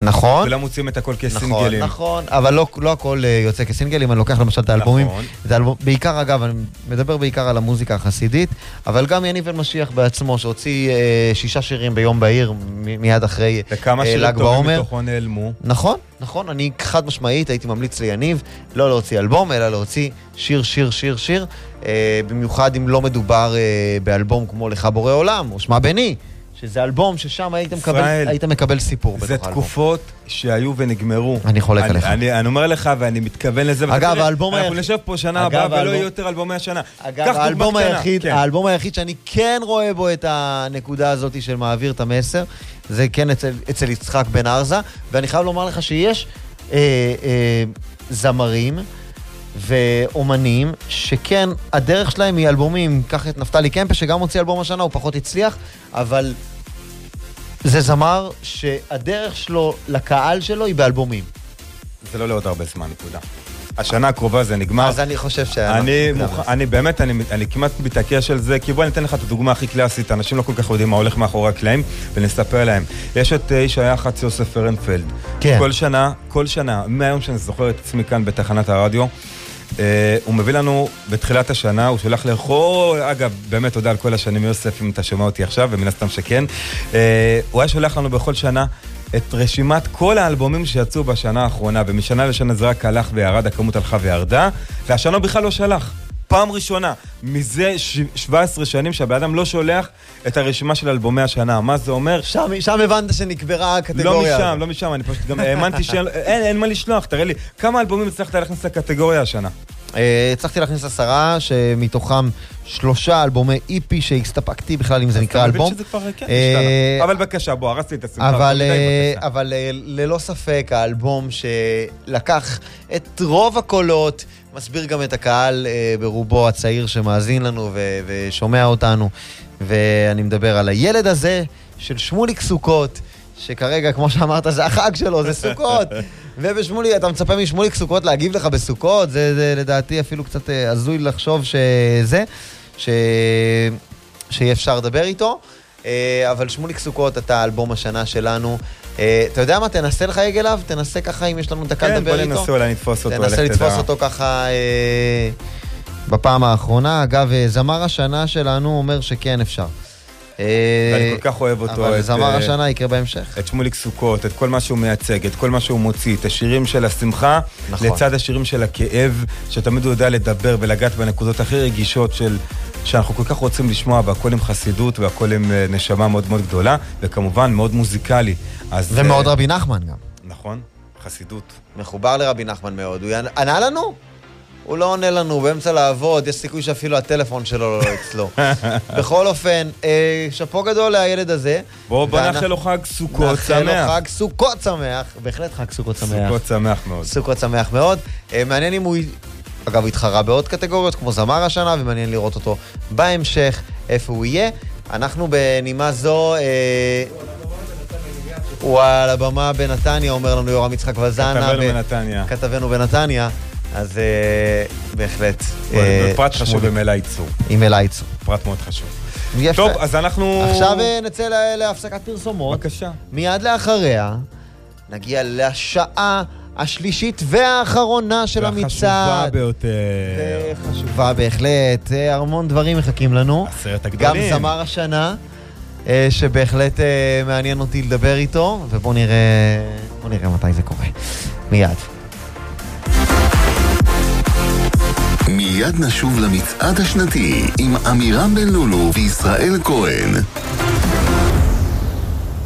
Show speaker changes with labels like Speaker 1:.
Speaker 1: נכון.
Speaker 2: כולם מוצאים את הכל כסינגלים.
Speaker 1: נכון, אבל לא הכל יוצא כסינגלים, אני לוקח למשל את האלבומים. בעיקר, אגב, אני מדבר בעיקר על המוזיקה החסידית, אבל גם יניב אלמשיח בעצמו, שהוציא 6 שירים ביום בהיר, מיד אחרי ל"ג בעומר.
Speaker 2: וכמה שירים טובים מתוכו נעלמו.
Speaker 1: נכון, אני חד משמעית הייתי ממליץ ליניב, לא להוציא אלבום, אלא להוציא שיר, במיוחד אם לא מדובר באלבום כמו לך בורא עולם, או שמע בני, שזה אלבום ששם היית מקבל סיפור בתוך האלבום.
Speaker 2: זה תקופות שהיו ונגמרו.
Speaker 1: אני חולק עליך.
Speaker 2: אני אומר לך ואני מתכוון לזה.
Speaker 1: אגב, האלבום
Speaker 2: אנחנו נשב פה שנה הבאה ולא יהיו יותר אלבומי השנה.
Speaker 1: אגב, האלבום היחיד שאני כן רואה בו את הנקודה הזאת של מעביר את המסר, זה כן אצל יצחק בן ארזה, ואני חייב לומר לך שיש זמרים ואומנים שכן הדרך שלהם היא אלבומים. קח את נפתלי קמפה שגם הוציא אלבום השנה, הוא פחות הצליח, אבל זה זמר שהדרך שלו לקהל שלו היא באלבומים.
Speaker 2: זה לא לעוד הרבה זמן, נקודה. השנה הקרובה זה נגמר.
Speaker 1: אז אני חושב
Speaker 2: אני באמת, אני כמעט מתעקש על זה, כי בוא ניתן לך את הדוגמה הכי קלאסית, אנשים לא כל כך יודעים מה הולך מאחורי הקלעים, ונספר להם. יש את איש היה חצי יוסף פרנפלד.
Speaker 1: כן.
Speaker 2: כל שנה, מהיום שאני זוכר את עצמי כאן בתחנת הרדיו, הוא מביא לנו בתחילת השנה, הוא שולח לכל, אגב, באמת תודה על כל השנים יוסף, אם אתה שומע אותי עכשיו, ומן הסתם שכן, הוא היה שולח לנו בכל שנה את רשימת כל האלבומים שיצאו בשנה האחרונה, ומשנה לשנה זה רק הלך וירד, הכמות הלכה וירדה, והשנה בכלל לא שלח. פעם ראשונה, מזה 17 שנים שהבאדם לא שולח את הרשימה של אלבומי השנה. מה זה אומר?
Speaker 1: שם הבנת שנקברה הקטגוריה.
Speaker 2: לא משם, אני פשוט גם האמנתי אין מה לשלוח, תראה לי, כמה אלבומים הצלחת להכניס לקטגוריה השנה?
Speaker 1: הצלחתי להכניס 10, שמתוכם 3 אלבומי איפי שהסתפקתי בכלל אם זה נקרא אלבום.
Speaker 2: אבל בבקשה, בוא, הרסתי את השמחה.
Speaker 1: אבל ללא ספק, האלבום שלקח את רוב הקולות, מסביר גם את הקהל ברובו הצעיר שמאזין לנו ושומע אותנו, ואני מדבר על הילד הזה של שמוליק סוכות, שכרגע, כמו שאמרת, זה החג שלו, זה סוכות. ובשמוליק, אתה מצפה משמוליק סוכות להגיב לך בסוכות, זה לדעתי אפילו קצת הזוי לחשוב שיהיה אפשר לדבר איתו. אבל שמוליק סוכות, אתה האלבום השנה שלנו. אתה יודע מה, תנסה לך אליו, תנסה ככה אם יש לנו דקה לדבר איתו.
Speaker 2: כן, בוא ננסה אולי נתפוס אותו.
Speaker 1: תנסה לתפוס אותו ככה בפעם האחרונה. אגב, זמר השנה שלנו אומר שכן אפשר.
Speaker 2: ואני כל כך אוהב אותו.
Speaker 1: אבל זמר השנה יקרה בהמשך.
Speaker 2: את שמוליק סוכות, את כל מה שהוא מייצג, את כל מה שהוא מוציא, את השירים של השמחה, לצד השירים של הכאב, שתמיד הוא יודע לדבר ולגעת בנקודות הכי רגישות שאנחנו כל כך רוצים לשמוע, והכל עם חסידות והכל עם נשמה מאוד מאוד גדולה, וכמובן מאוד מוזיקלי.
Speaker 1: ומאוד רבי נחמן גם.
Speaker 2: נכון, חסידות.
Speaker 1: מחובר לרבי נחמן מאוד. הוא ענה לנו? הוא לא עונה לנו, באמצע לעבוד, יש סיכוי שאפילו הטלפון שלו לא אצלו. בכל אופן, שפו גדול לילד הזה.
Speaker 2: בוא נאחל לו חג סוכות שמח.
Speaker 1: נאחל לו חג סוכות שמח, בהחלט חג סוכות שמח.
Speaker 2: סוכות שמח מאוד.
Speaker 1: סוכות שמח מאוד. מעניין אם הוא, אגב, התחרה בעוד קטגוריות, כמו זמר השנה, ומעניין לראות אותו בהמשך, איפה הוא יהיה. אנחנו בנימה זו, הוא על הבמה בנתניה, אומר לנו יורם יצחק וזנה. כתבנו בנתניה. אז בהחלט.
Speaker 2: פרט חשוב עם אלה ייצור.
Speaker 1: עם אלה ייצור.
Speaker 2: פרט מאוד חשוב. טוב, אז אנחנו...
Speaker 1: עכשיו נצא להפסקת פרסומות.
Speaker 2: בבקשה.
Speaker 1: מיד לאחריה נגיע לשעה השלישית והאחרונה של המצעד.
Speaker 2: והחשובה ביותר.
Speaker 1: חשובה בהחלט. המון דברים מחכים לנו.
Speaker 2: 10 הגדולים.
Speaker 1: גם זמר השנה, שבהחלט מעניין אותי לדבר איתו, ובוא נראה מתי זה קורה. מיד.
Speaker 3: מיד נשוב למצעד השנתי עם אמירם בן לולו וישראל כהן.